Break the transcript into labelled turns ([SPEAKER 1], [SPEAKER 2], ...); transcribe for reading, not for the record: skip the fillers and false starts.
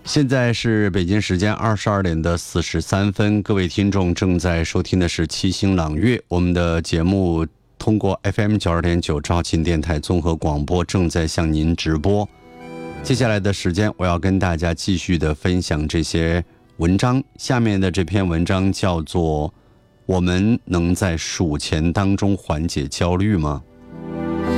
[SPEAKER 1] 现在是北京时间22点的43分，各位听众正在收听的是七星朗月，我们的节目通过 FM92.9 肇庆电台综合广播正在向您直播。接下来的时间，我要跟大家继续的分享这些文章。下面的这篇文章叫做《我们能在数钱当中缓解焦虑吗》。